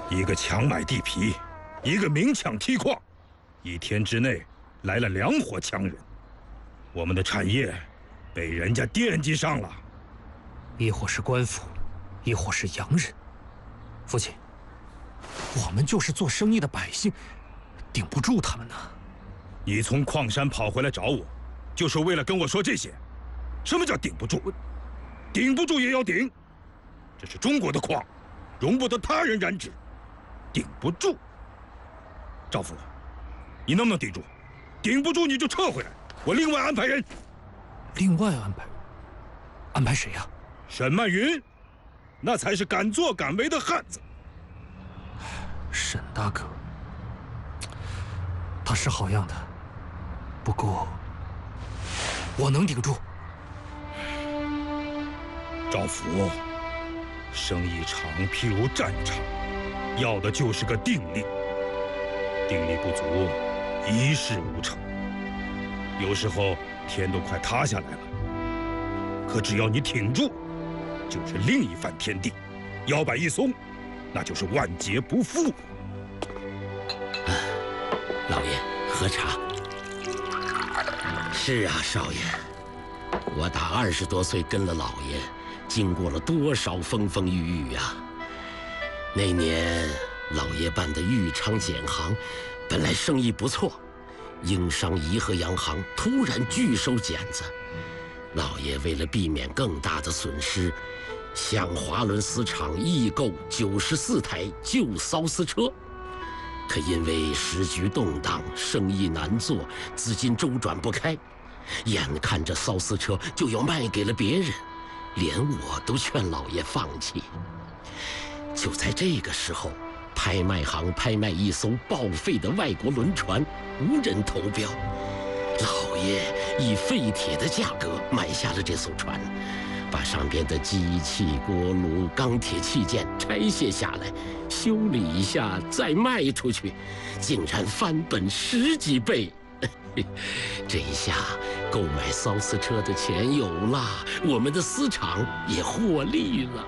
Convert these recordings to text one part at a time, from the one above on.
一个强买地皮，一个明抢梯矿，一天之内来了2伙强人，我们的产业被人家惦记上了。 一伙是官府，一伙是洋人。父亲，我们就是做生意的百姓，顶不住他们呢。 你从矿山跑回来找我，就是为了跟我说这些？什么叫顶不住？顶不住也要顶，这是中国的矿，容不得他人染指。顶不住，赵福，你能不能顶住？顶不住你就撤回来，我另外安排人。 另外安排谁呀？ 沈曼云，那才是敢作敢为的汉子。 沈大哥，他是好样的，不过我能顶住。 赵福，生意场譬如战场，要的就是个定力。定力不足，一事无成。有时候天都快塌下来了，可只要你挺住，就是另一番天地。腰板一松，那就是万劫不复。 老爷，喝茶。是啊，少爷，我打20多岁跟了老爷，经过了多少风风雨雨呀！那年老爷办的豫昌碱行，本来生意不错，英商颐和洋行突然拒收剪子，老爷为了避免更大的损失，向华伦丝厂易购94台旧骚丝车。可因为时局动荡，生意难做，资金周转不开，眼看着骚丝车就要卖给了别人，连我都劝老爷放弃。就在这个时候，拍卖行拍卖一艘报废的外国轮船，无人投标，老爷以废铁的价格买下了这艘船，把上边的机器、锅炉、钢铁器件拆卸下来，修理一下再卖出去，竟然翻本10几倍。这一下购买骚丝车的钱有了，我们的丝厂也获利了。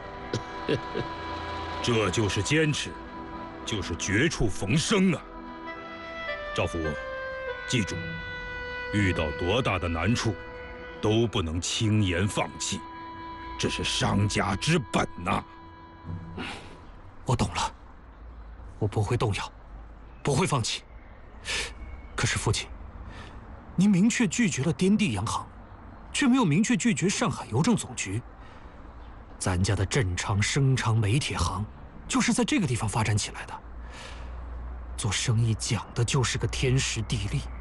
这就是坚持，就是绝处逢生啊！赵福，记住，遇到多大的难处，都不能轻言放弃，这是商家之本呐。 我懂了，我不会动摇，不会放弃。可是父亲，您明确拒绝了滇地洋行，却没有明确拒绝上海邮政总局。咱家的镇昌、升昌煤铁行，就是在这个地方发展起来的。做生意讲的就是个天时地利。